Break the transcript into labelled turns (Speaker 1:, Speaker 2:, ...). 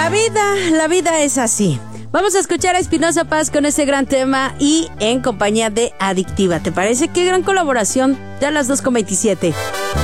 Speaker 1: La vida es así. Vamos a escuchar a Espinoza Paz con ese gran tema y en compañía de Adictiva. ¿Te parece? Qué gran colaboración. Ya a las 2:27.